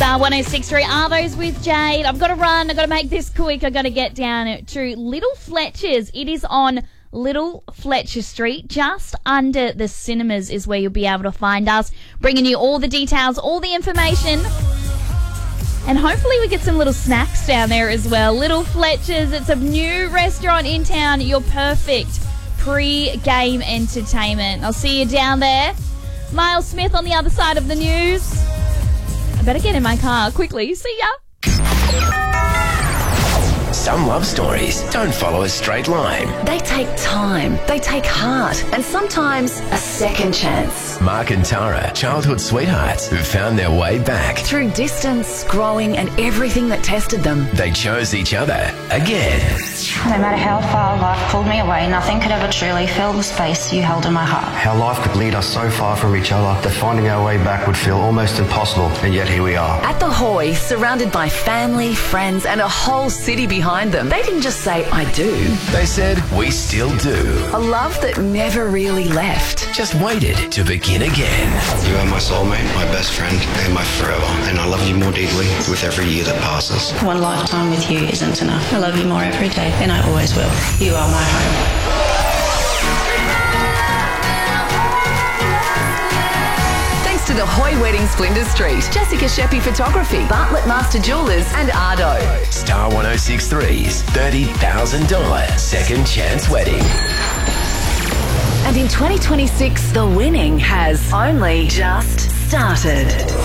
Star 106.3 Arvos with Jade. I've got to run. I've got to make this quick. I've got to get down to Little Fletcher's. It is on Little Fletcher Street, just under the cinemas is where you'll be able to find us, bringing you all the details, all the information, and hopefully we get some little snacks down there as well. Little Fletcher's, it's a new restaurant in town. Your perfect pre-game entertainment. I'll see you down there. Miles Smith on the other side of the news. I better get in my car quickly. See ya. Some love stories don't follow a straight line. They take time, they take heart, and sometimes a second chance. Mark and Tara, childhood sweethearts who found their way back. Through distance, growing, and everything that tested them, They chose each other again. No matter how far life pulled me away, nothing could ever truly fill the space you held in my heart. How life could lead us so far from each other that finding our way back would feel almost impossible, and yet here we are. at the Hoy, surrounded by family, friends, and a whole city behind them, they didn't just say, I do. They said, we still do. A love that never really left. Just waited to begin again. You are my soulmate, my best friend, and my forever, and I love you more deeply with every year that passes. One lifetime with you isn't enough. I love you more every day, and I always will. You are my home. Thanks to the Hoy Weddings Flinders Street, Jessica Sheppy Photography, Bartlett Master Jewelers, and Ardo. Star 106.3's $30,000 second chance wedding. And in 2026, the winning has only just started.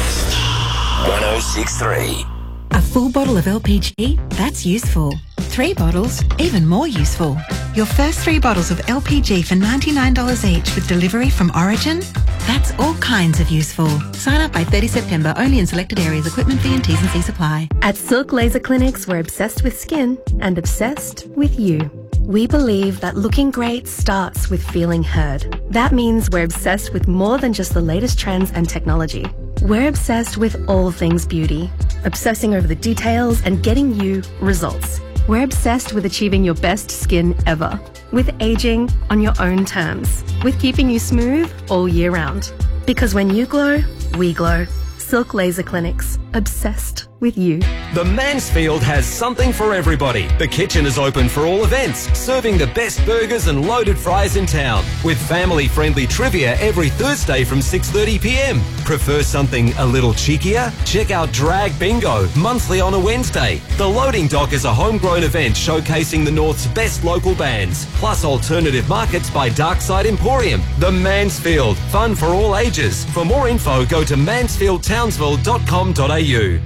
106.3. A full bottle of LPG? That's useful. 3 bottles? Even more useful. Your first 3 bottles of LPG for $99 each with delivery from Origin? That's all kinds of useful. Sign up by 30 September, only in selected areas. Equipment fee and T's and C's apply. At Silk Laser Clinics, we're obsessed with skin and obsessed with you. We believe that looking great starts with feeling heard. That means we're obsessed with more than just the latest trends and technology. We're obsessed with all things beauty, obsessing over the details and getting you results. We're obsessed with achieving your best skin ever, with aging on your own terms, with keeping you smooth all year round. Because when you glow, we glow. Silk Laser Clinics, obsessed with you. The Mansfield has something for everybody. The kitchen is open for all events, serving the best burgers and loaded fries in town, with family-friendly trivia every Thursday from 6:30 p.m. Prefer something a little cheekier? Check out Drag Bingo, monthly on a Wednesday. The Loading Dock is a homegrown event showcasing the North's best local bands, plus alternative markets by Darkside Emporium. The Mansfield, fun for all ages. For more info, go to mansfieldtownsville.com.au.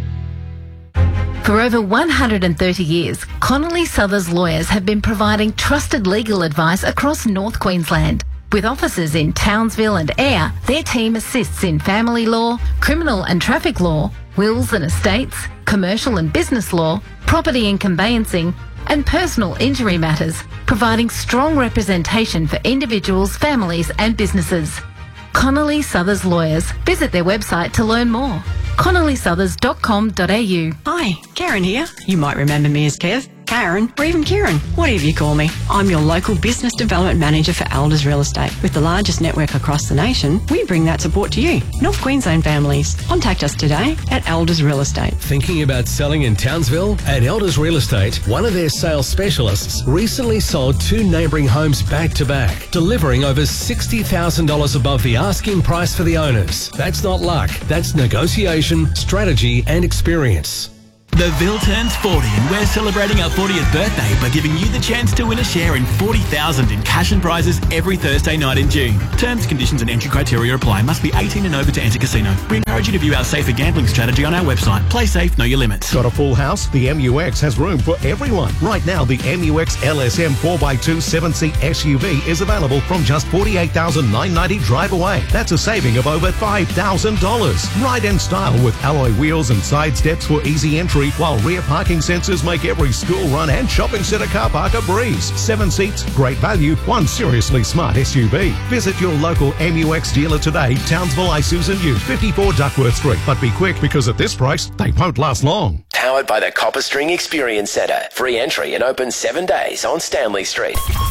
For over 130 years, Connolly Sothers lawyers have been providing trusted legal advice across North Queensland. With offices in Townsville and Ayr, their team assists in family law, criminal and traffic law, wills and estates, commercial and business law, property and conveyancing, and personal injury matters, providing strong representation for individuals, families and businesses. Connolly Sothers Lawyers. Visit their website to learn more. ConnollySothers.com.au. Hi, Karen here. You might remember me as Kev, Karen, or even Kieran, whatever you call me. I'm your local business development manager for Elders Real Estate. With the largest network across the nation, we bring that support to you, North Queensland families. Contact us today at Elders Real Estate. Thinking about selling in Townsville? At Elders Real Estate, one of their sales specialists recently sold 2 neighbouring homes back to back, delivering over $60,000 above the asking price for the owners. That's not luck, that's negotiation, strategy and experience. The Ville turns 40 and we're celebrating our 40th birthday by giving you the chance to win a share in $40,000 in cash and prizes every Thursday night in June. Terms, conditions and entry criteria apply. Must be 18 and over to enter casino. We encourage you to view our safer gambling strategy on our website. Play safe, know your limits. Got a full house? The MUX has room for everyone. Right now, the MUX LSM 4x2 7-seat SUV is available from just $48,990 drive away. That's a saving of over $5,000. Ride in style with alloy wheels and side steps for easy entry, while rear parking sensors make every school run and shopping centre car park a breeze. 7 seats, great value, one seriously smart SUV. Visit your local MUX dealer today, Townsville Isuzu New, 54 Duckworth Street. But be quick, because at this price, they won't last long. Powered by the Copper String Experience Centre. Free entry and open 7 days on Stanley Street.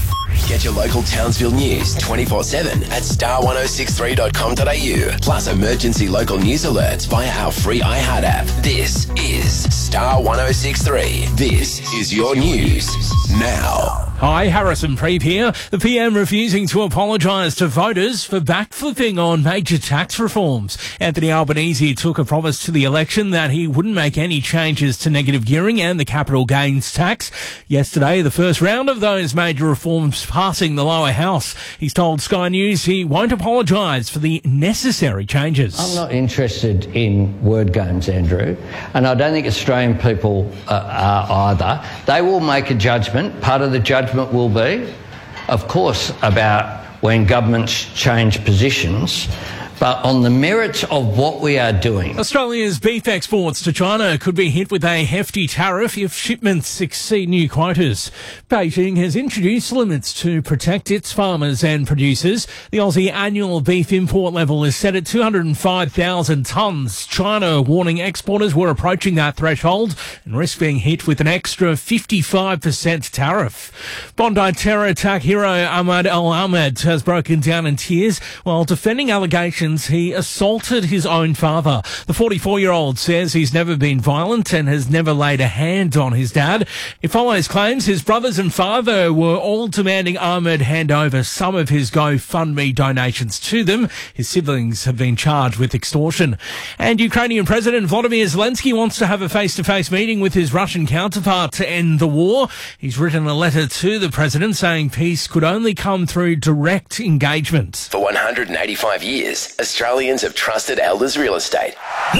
Get your local Townsville news 24/7 at star1063.com.au. Plus emergency local news alerts via our free iHeart app. This is Star 1063. This is your news now. Hi, Harrison Preep here. The PM refusing to apologise to voters for backflipping on major tax reforms. Anthony Albanese took a promise to the election that he wouldn't make any changes to negative gearing and the capital gains tax. Yesterday, the first round of those major reforms passing the lower house. He's told Sky News he won't apologise for the necessary changes. I'm not interested in word games, Andrew, and I don't think Australian people are either. They will make a judgment. Part of the judgment will be, of course, about when governments change positions, but on the merits of what we are doing. Australia's beef exports to China could be hit with a hefty tariff if shipments exceed new quotas. Beijing has introduced limits to protect its farmers and producers. The Aussie annual beef import level is set at 205,000 tonnes. China warning exporters were approaching that threshold and risk being hit with an extra 55% tariff. Bondi terror attack hero Ahmad Al-Ahmed has broken down in tears while defending allegations he assaulted his own father. The 44-year-old says he's never been violent and has never laid a hand on his dad. It follows claims his brothers and father were all demanding Ahmed hand over some of his GoFundMe donations to them. His siblings have been charged with extortion. And Ukrainian President Volodymyr Zelensky wants to have a face-to-face meeting with his Russian counterpart to end the war. He's written a letter to the president saying peace could only come through direct engagement. For 185 years, Australians have trusted Elders Real Estate.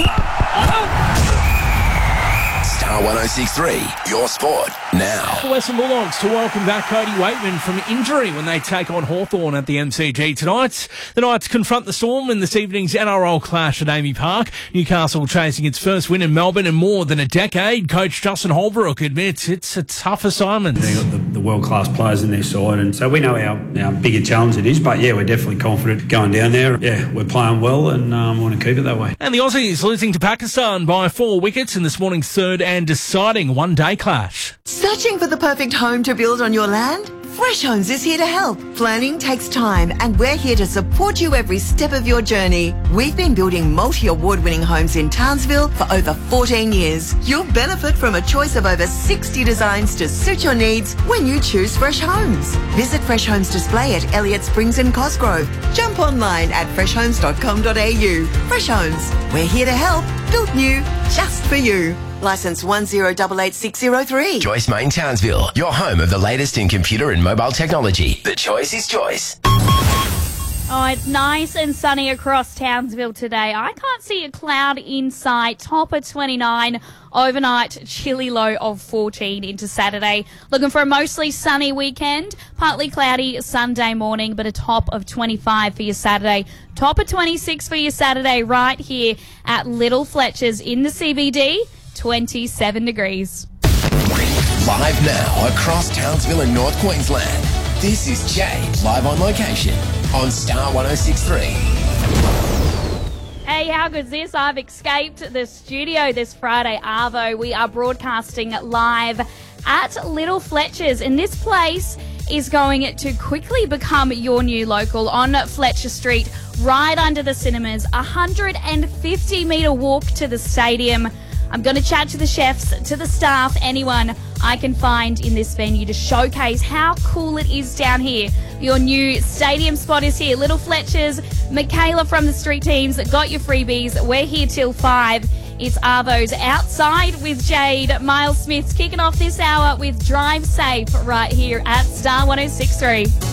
Star 1063, your sport now. The Western Bulldogs to welcome back Cody Waitman from injury when they take on Hawthorn at the MCG tonight. The Knights confront the Storm in this evening's NRL clash at Amy Park. Newcastle chasing its first win in Melbourne in more than a decade. Coach Justin Holbrook admits it's a tough assignment. They've got the world-class players in their side, and so we know how big a challenge it is, but yeah, we're definitely confident going down there. Yeah, we're playing well and want to keep it that way. And the Aussies losing to Pakistan by 4 wickets in this morning's third and deciding one-day clash. Searching for the perfect home to build on your land? Fresh Homes is here to help. Planning takes time and we're here to support you every step of your journey. We've been building multi-award-winning homes in Townsville for over 14 years. You'll benefit from a choice of over 60 designs to suit your needs when you choose Fresh Homes. Visit Fresh Homes Display at Elliott Springs and Cosgrove. Jump online at freshhomes.com.au. Fresh Homes, we're here to help. Built new, just for you. Licence 1088603. Joyce Main Townsville, your home of the latest in computer and mobile technology. The choice is Joyce. Oh, it's nice and sunny across Townsville today. I can't see a cloud in sight. Top of 29, overnight chilly low of 14 into Saturday. Looking for a mostly sunny weekend. Partly cloudy Sunday morning, but a top of 25 for your Saturday. Top of 26 for your Saturday right here at Little Fletcher's in the CBD. 27 degrees. Live now across Townsville and North Queensland. This is Jade, live on location on Star 1063. Hey, how good's this? I've escaped the studio this Friday, Arvo. We are broadcasting live at Little Fletcher's, and this place is going to quickly become your new local on Fletcher Street, right under the cinemas. 150-metre walk to the stadium. I'm going to chat to the chefs, to the staff, anyone I can find in this venue to showcase how cool it is down here. Your new stadium spot is here. Little Fletcher's, Michaela from the street teams got your freebies. We're here till 5. It's Arvo's Outside with Jade. Miles Smith's kicking off this hour with Drive Safe right here at Star 1063.